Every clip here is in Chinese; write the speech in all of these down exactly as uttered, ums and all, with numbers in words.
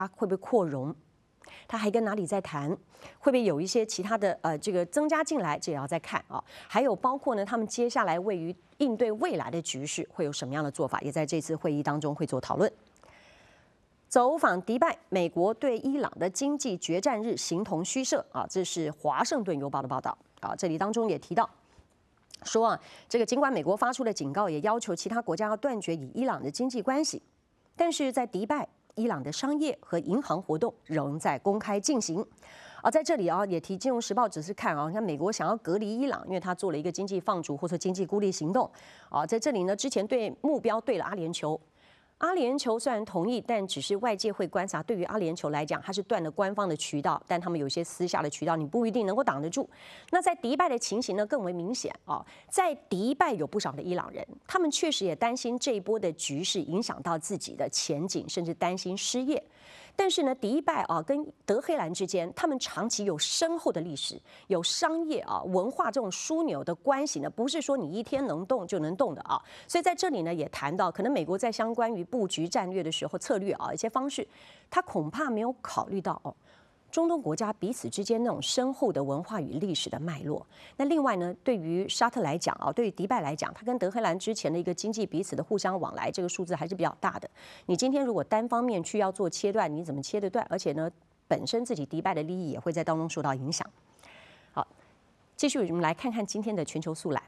它会不会扩容？它还跟哪里在谈？会不会有一些其他的呃这个增加进来？这也要再看啊。还有包括呢，他们接下来位于应对未来的局势会有什么样的做法，也在这次会议当中会做讨论。走访迪拜，美国对伊朗的经济决战日形同虚设啊，这是华盛顿邮报的报道啊。这里当中也提到说啊，这个尽管美国发出了警告，也要求其他国家要断绝与伊朗的经济关系，但是在迪拜，伊朗的商业和银行活动仍在公开进行。啊，在这里啊，也提《金融时报》只是看啊，像美国想要隔离伊朗，因为他做了一个经济放逐或者经济孤立行动啊。在这里呢，之前对目标对了阿联酋。阿联酋虽然同意，但只是外界会观察。对于阿联酋来讲，它是断了官方的渠道，但他们有一些私下的渠道，你不一定能够挡得住。那在迪拜的情形呢，更为明显啊。在迪拜有不少的伊朗人，他们确实也担心这一波的局势影响到自己的前景，甚至担心失业。但是呢，迪拜啊跟德黑兰之间，他们长期有深厚的历史，有商业啊文化这种枢纽的关系呢，不是说你一天能动就能动的啊。所以在这里呢，也谈到可能美国在相关于布局战略的时候，策略啊一些方式，他恐怕没有考虑到哦。中东国家彼此之间那种深厚的文化与历史的脉络。那另外呢，对于沙特来讲啊，对于迪拜来讲，它跟德黑兰之前的一个经济彼此的互相往来，这个数字还是比较大的。你今天如果单方面去要做切断，你怎么切得断？而且呢，本身自己迪拜的利益也会在当中受到影响。好，继续我们来看看今天的全球速览。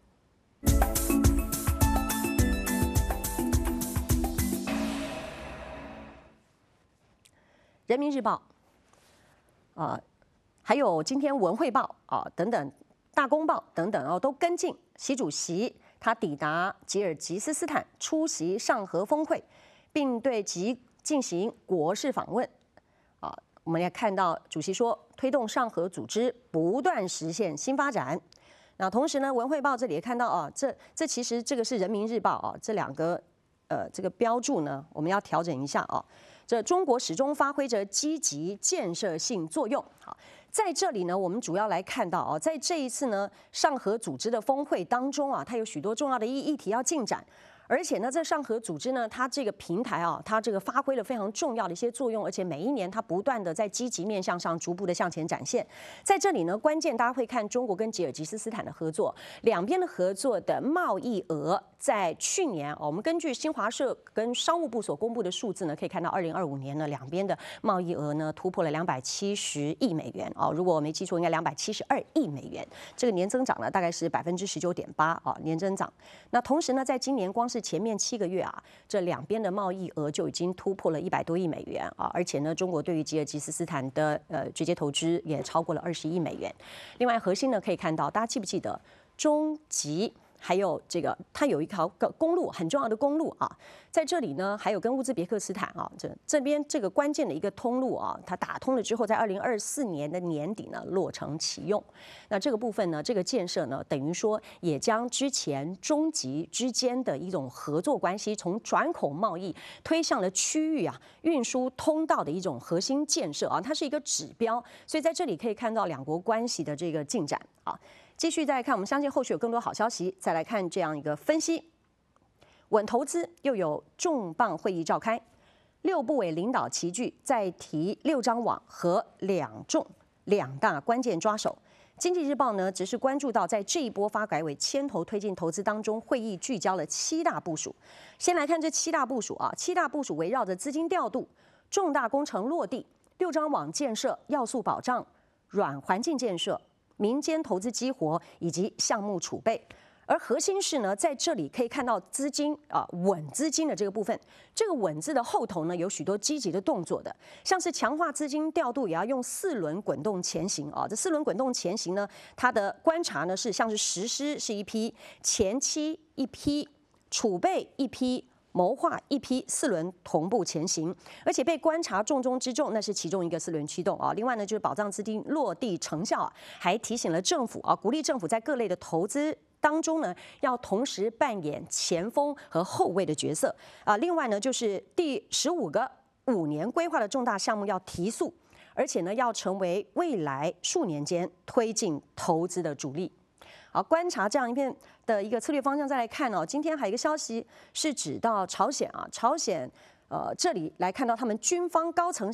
人民日报。呃，还有今天文汇报啊等等，大公报等等哦，都跟进习主席他抵达吉尔吉斯斯坦出席上合峰会，并对其进行国事访问。啊，我们也看到主席说，推动上合组织不断实现新发展。那同时呢，文汇报这里也看到啊，这这其实这个是人民日报啊，这两个呃这个标注呢，我们要调整一下啊。这中国始终发挥着积极建设性作用。好，在这里呢，我们主要来看到啊，在这一次呢上合组织的峰会当中啊，它有许多重要的议议题要进展。而且呢，在上合组织呢，它这个平台啊，它这个发挥了非常重要的一些作用，而且每一年它不断的在积极面向上逐步的向前展现。在这里呢，关键大家会看中国跟吉尔吉斯斯坦的合作，两边的合作的贸易额在去年，我们根据新华社跟商务部所公布的数字呢，可以看到二零二五年呢，两边的贸易额呢突破了两百七十亿美元哦，如果我没记错，应该两百七十二亿美元，这个年增长呢大概是百分之十九点八啊，年增长。那同时呢，在今年光是前面七个月啊，这两边的贸易额就已经突破了一百多亿美元啊，而且呢，中国对于吉尔吉斯斯坦的呃直接投资也超过了二十亿美元。另外，核心呢可以看到，大家记不记得中吉？还有这个，它有一条公路，很重要的公路啊，在这里呢，还有跟乌兹别克斯坦啊，这这边这个关键的一个通路啊，它打通了之后，在二零二四年的年底呢落成启用。那这个部分呢，这个建设呢，等于说也将之前中吉之间的一种合作关系，从转口贸易推向了区域啊运输通道的一种核心建设啊，它是一个指标。所以在这里可以看到两国关系的这个进展啊。继续再来看，我们相信后续有更多好消息。再来看这样一个分析：稳投资又有重磅会议召开，六部委领导齐聚，再提六张网和两重两大关键抓手。经济日报呢，只是关注到在这一波发改委牵头推进投资当中，会议聚焦了七大部署。先来看这七大部署啊，七大部署围绕着资金调度、重大工程落地、六张网建设、要素保障、软环境建设、民间投资激活以及项目储备，而核心是呢，在这里可以看到资金啊稳资金的这个部分，这个稳字的后头呢有许多积极的动作的，像是强化资金调度，也要用四轮滚动前行啊。这四轮滚动前行呢，它的观察呢是像是实施是一批，前期一批，储备一批。谋划一批四轮同步前行，而且被观察重中之重，那是其中一个四轮驱动啊。另外呢，就是保障资金落地成效啊，还提醒了政府啊，鼓励政府在各类的投资当中呢，要同时扮演前锋和后卫的角色啊。另外呢，就是第十五个五年规划的重大项目要提速，而且呢，要成为未来数年间推进投资的主力。好，观察这样一片的一个策略方向，再来看哦。今天还有一个消息是指到朝鲜啊，朝鲜呃这里来看到他们军方高层